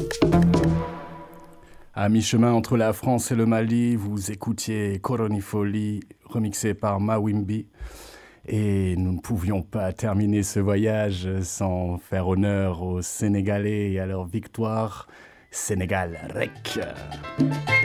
À mi-chemin entre la France et le Mali, vous écoutiez Coronifoli, remixé par Mawimbi. Et nous ne pouvions pas terminer ce voyage sans faire honneur aux Sénégalais et à leur victoire. Sénégal, rec.